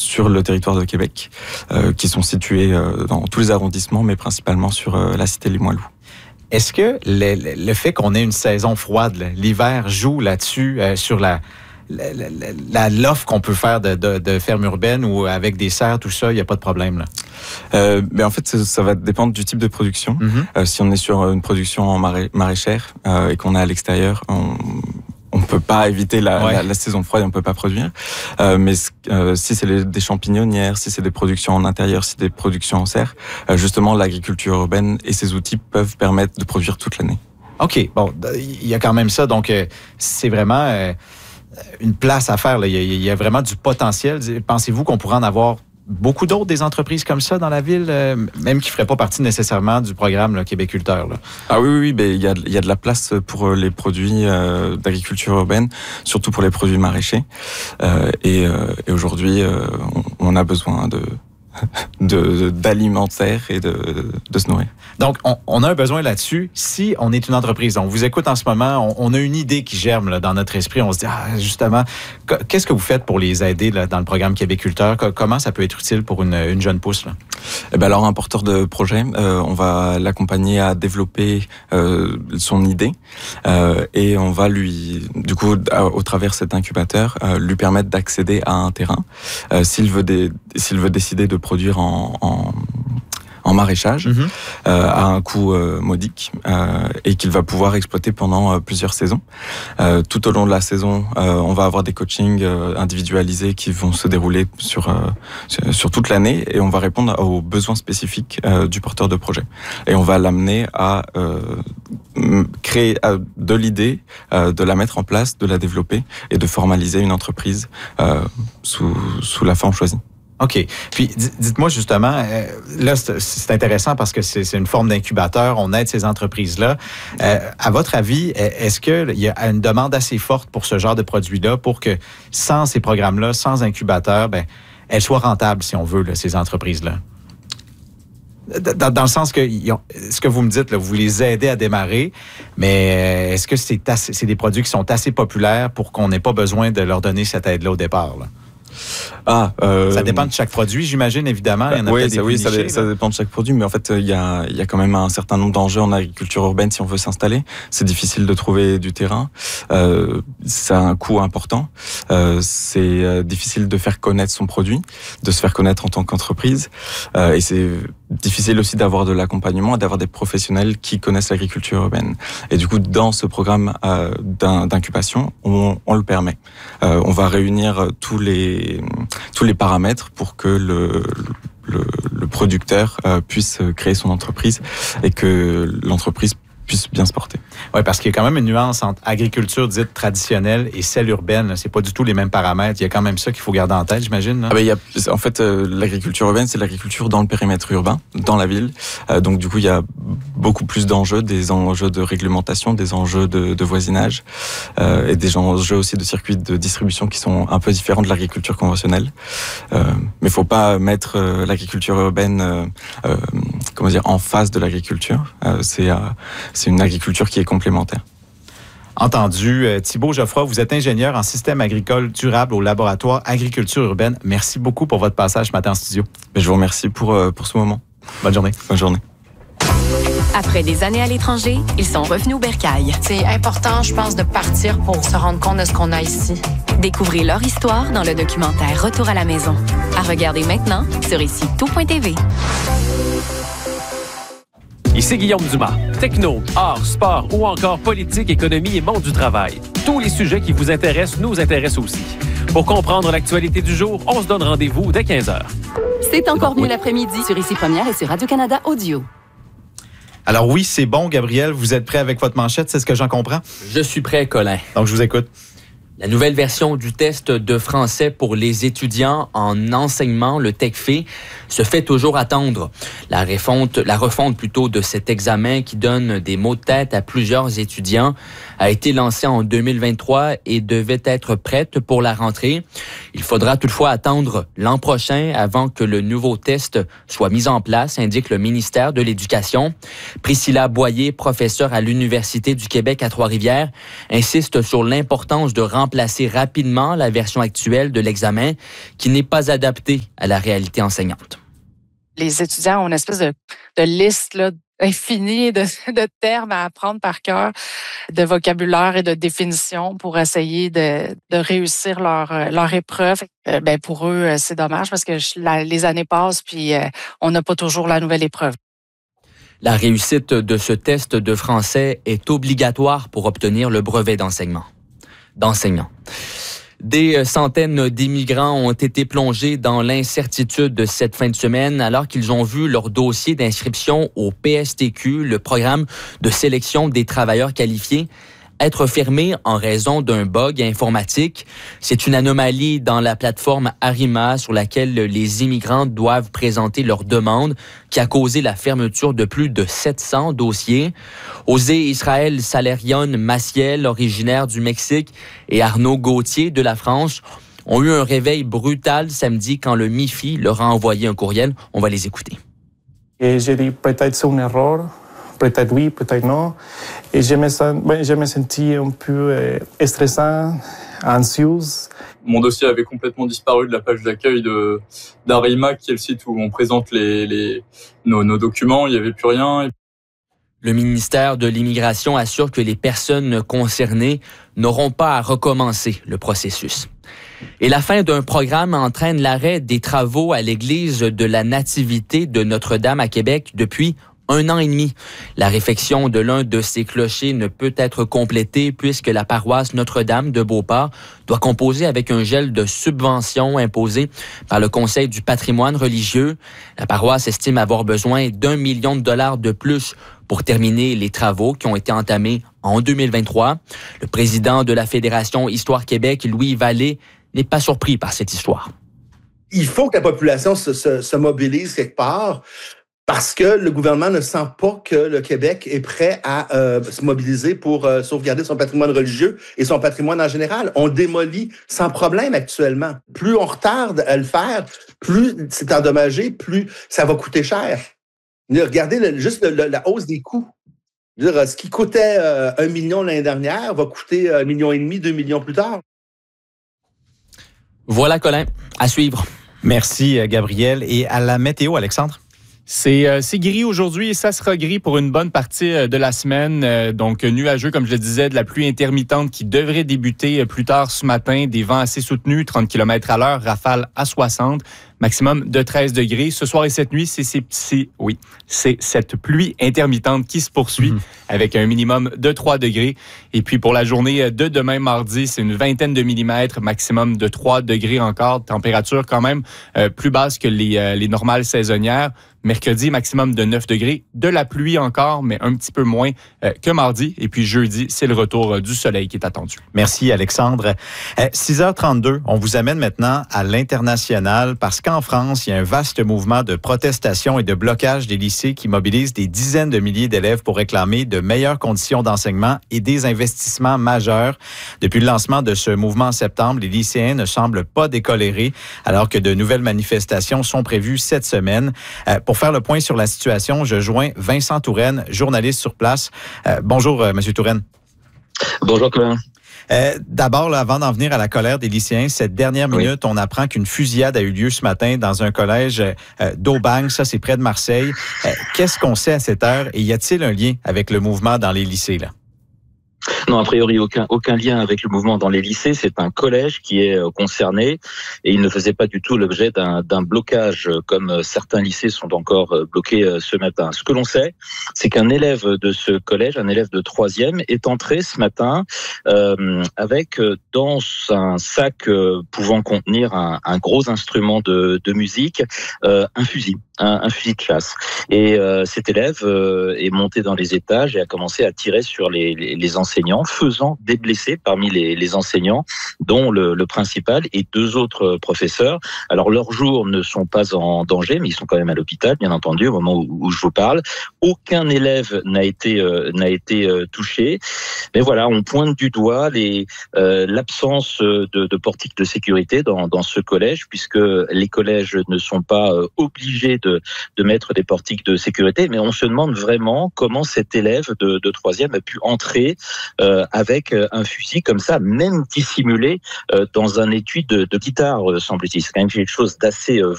sur le territoire de Québec, qui sont situés dans tous les arrondissements, mais principalement sur la cité Limoilou. Est-ce que le fait qu'on ait une saison froide, l'hiver joue là-dessus, sur l'offre qu'on peut faire de ferme urbaine ou avec des serres, tout ça, il n'y a pas de problème là? Mais en fait, ça va dépendre du type de production. Si on est sur une production en maraîchère et qu'on est à l'extérieur, on peut pas éviter la saison froide et on peut pas produire. Mais si c'est des champignonnières, si c'est des productions en intérieur, si c'est des productions en serre, justement, l'agriculture urbaine et ses outils peuvent permettre de produire toute l'année. OK. Bon, il y a quand même ça. Donc, c'est vraiment une place à faire. Là. Il y a vraiment du potentiel. Pensez-vous qu'on pourrait en avoir beaucoup d'autres, des entreprises comme ça dans la ville, même qui ne feraient pas partie nécessairement du programme là, Québéculteur? Là? Ah oui, ben, il y a de la place pour les produits d'agriculture urbaine, surtout pour les produits maraîchers. Et aujourd'hui, on a besoin d'alimentaire et de se nourrir. Donc, on a un besoin là-dessus. Si on est une entreprise, on vous écoute en ce moment, on a une idée qui germe là, dans notre esprit. On se dit, justement, qu'est-ce que vous faites pour les aider là, dans le programme Québéculteur? Comment ça peut être utile pour une jeune pousse? Là? Eh ben alors, un porteur de projet, on va l'accompagner à développer son idée et on va lui, du coup, au travers de cet incubateur, lui permettre d'accéder à un terrain. S'il veut décider de produire en maraîchage à un coût modique et qu'il va pouvoir exploiter pendant plusieurs saisons. Tout au long de la saison, on va avoir des coachings individualisés qui vont se dérouler sur toute l'année et on va répondre aux besoins spécifiques du porteur de projet. Et on va l'amener à créer de l'idée, de la mettre en place, de la développer et de formaliser une entreprise sous la forme choisie. OK. Puis, dites-moi justement, là, c'est intéressant parce que c'est une forme d'incubateur. On aide ces entreprises-là. À votre avis, est-ce qu'il y a une demande assez forte pour ce genre de produit-là pour que, sans ces programmes-là, sans incubateur, elles soient rentables, si on veut, là, ces entreprises-là? Dans le sens que, ce que vous me dites, là, vous les aidez à démarrer, mais est-ce que c'est des produits qui sont assez populaires pour qu'on n'ait pas besoin de leur donner cette aide-là au départ, là? Ça dépend de chaque produit, j'imagine, évidemment. Il y en a ça dépend de chaque produit, mais en fait, il y a quand même un certain nombre d'enjeux en agriculture urbaine si on veut s'installer. C'est difficile de trouver du terrain. Ça a un coût important. C'est difficile de faire connaître son produit, de se faire connaître en tant qu'entreprise. Et c'est difficile aussi d'avoir de l'accompagnement et d'avoir des professionnels qui connaissent l'agriculture urbaine. Et du coup, dans ce programme d'incubation, on le permet. On va réunir tous les paramètres pour que le producteur puisse créer son entreprise et que l'entreprise puisse bien se porter. Oui, parce qu'il y a quand même une nuance entre agriculture dite traditionnelle et celle urbaine. C'est pas du tout les mêmes paramètres. Il y a quand même ça qu'il faut garder en tête, j'imagine. En fait, l'agriculture urbaine, c'est l'agriculture dans le périmètre urbain, dans la ville. Donc, du coup, il y a beaucoup plus d'enjeux, des enjeux de réglementation, des enjeux de voisinage et des enjeux aussi de circuits de distribution qui sont un peu différents de l'agriculture conventionnelle. Mais il faut pas mettre l'agriculture urbaine en face de l'agriculture. C'est une agriculture qui est complémentaire. Entendu. Thibault Geoffroy, vous êtes ingénieur en système agricole durable au laboratoire Agriculture urbaine. Merci beaucoup pour votre passage ce matin en studio. Je vous remercie pour ce moment. Bonne journée. Bonne journée. Après des années à l'étranger, ils sont revenus au Bercail. C'est important, je pense, de partir pour se rendre compte de ce qu'on a ici. Découvrez leur histoire dans le documentaire Retour à la maison. À regarder maintenant sur ici-tout.tv. Ici Guillaume Dumas. Techno, art, sport ou encore politique, économie et monde du travail. Tous les sujets qui vous intéressent nous intéressent aussi. Pour comprendre l'actualité du jour, on se donne rendez-vous dès 15h. C'est encore mieux l'après-midi sur Ici Première et sur Radio-Canada Audio. Alors oui, c'est bon, Gabriel. Vous êtes prêt avec votre manchette, c'est ce que j'en comprends? Je suis prêt, Colin. Donc, je vous écoute. La nouvelle version du test de français pour les étudiants en enseignement, le TECFE, se fait toujours attendre. La refonte de cet examen qui donne des mots de tête à plusieurs étudiants a été lancée en 2023 et devait être prête pour la rentrée. Il faudra toutefois attendre l'an prochain avant que le nouveau test soit mis en place, indique le ministère de l'Éducation. Priscilla Boyer, professeure à l'Université du Québec à Trois-Rivières, insiste sur l'importance de remplacer remplacer rapidement la version actuelle de l'examen qui n'est pas adaptée à la réalité enseignante. Les étudiants ont une espèce de liste là, infinie de termes à apprendre par cœur, de vocabulaire et de définition pour essayer de réussir leur épreuve. Pour eux, c'est dommage parce que les années passent puis on n'a pas toujours la nouvelle épreuve. La réussite de ce test de français est obligatoire pour obtenir le brevet d'enseignant. Des centaines d'immigrants ont été plongés dans l'incertitude cette fin de semaine alors qu'ils ont vu leur dossier d'inscription au PSTQ, le programme de sélection des travailleurs qualifiés, être fermé en raison d'un bug informatique. C'est une anomalie dans la plateforme Arima sur laquelle les immigrants doivent présenter leurs demandes qui a causé la fermeture de plus de 700 dossiers. Osé Israël Salerion Maciel, originaire du Mexique, et Arnaud Gauthier de la France ont eu un réveil brutal samedi quand le MIFI leur a envoyé un courriel. On va les écouter. Et j'ai dit peut-être c'est une erreur. Peut-être oui, peut-être non. Et je me sentis un peu stressant, anxieuse. Mon dossier avait complètement disparu de la page d'accueil d'Arima, qui est le site où on présente nos documents. Il n'y avait plus rien. Le ministère de l'Immigration assure que les personnes concernées n'auront pas à recommencer le processus. Et la fin d'un programme entraîne l'arrêt des travaux à l'église de la Nativité de Notre-Dame à Québec depuis 1 an et demi. La réfection de l'un de ces clochers ne peut être complétée puisque la paroisse Notre-Dame de Beauport doit composer avec un gel de subventions imposé par le Conseil du patrimoine religieux. La paroisse estime avoir besoin d'1 million de dollars de plus pour terminer les travaux qui ont été entamés en 2023. Le président de la Fédération Histoire Québec, Louis Vallée, n'est pas surpris par cette histoire. Il faut que la population se mobilise quelque part. Parce que le gouvernement ne sent pas que le Québec est prêt à se mobiliser pour sauvegarder son patrimoine religieux et son patrimoine en général. On démolit sans problème actuellement. Plus on retarde à le faire, plus c'est endommagé, plus ça va coûter cher. Regardez la hausse des coûts. Ce qui coûtait 1 million l'année dernière va coûter 1,5 million, 2 millions plus tard. Voilà, Colin. À suivre. Merci, Gabriel. Et à la météo, Alexandre? C'est gris aujourd'hui et ça sera gris pour une bonne partie de la semaine. Donc, nuageux, comme je le disais, de la pluie intermittente qui devrait débuter plus tard ce matin. Des vents assez soutenus, 30 km à l'heure, rafale à 60, maximum de 13 degrés. Ce soir et cette nuit, c'est cette pluie intermittente qui se poursuit avec un minimum de 3 degrés. Et puis, pour la journée de demain, mardi, c'est une vingtaine de millimètres, maximum de 3 degrés encore. Température quand même plus basse que les normales saisonnières. Mercredi, maximum de 9 degrés. De la pluie encore, mais un petit peu moins que mardi. Et puis jeudi, c'est le retour du soleil qui est attendu. Merci, Alexandre. 6h32, on vous amène maintenant à l'international parce qu'en France, il y a un vaste mouvement de protestation et de blocage des lycées qui mobilise des dizaines de milliers d'élèves pour réclamer de meilleures conditions d'enseignement et des investissements majeurs. Depuis le lancement de ce mouvement en septembre, les lycéens ne semblent pas décolérés alors que de nouvelles manifestations sont prévues cette semaine. Pour faire le point sur la situation, je joins Vincent Touraine, journaliste sur place. Bonjour, M. Touraine. Bonjour, Colin. D'abord, là, avant d'en venir à la colère des lycéens, cette dernière minute, on apprend qu'une fusillade a eu lieu ce matin dans un collège d'Aubagne. Ça, c'est près de Marseille. Qu'est-ce qu'on sait à cette heure et y a-t-il un lien avec le mouvement dans les lycées, là? Non, a priori, aucun lien avec le mouvement dans les lycées. C'est un collège qui est concerné et il ne faisait pas du tout l'objet d'un blocage comme certains lycées sont encore bloqués ce matin. Ce que l'on sait, c'est qu'un élève de ce collège, un élève de 3e, est entré ce matin avec dans un sac pouvant contenir un gros instrument de musique, un fusil. Un fusil de chasse. Et cet élève est monté dans les étages et a commencé à tirer sur les enseignants, faisant des blessés parmi les enseignants, dont le principal et 2 autres professeurs. Alors, leurs jours ne sont pas en danger, mais ils sont quand même à l'hôpital, bien entendu, au moment où je vous parle. Aucun élève n'a été touché. Mais voilà, on pointe du doigt l'absence de portiques de sécurité dans ce collège, puisque les collèges ne sont pas obligés de mettre des portiques de sécurité, mais on se demande vraiment comment cet élève de 3e a pu entrer avec un fusil comme ça, même dissimulé dans un étui de guitare, semble-t-il. C'est quand même quelque chose d'assez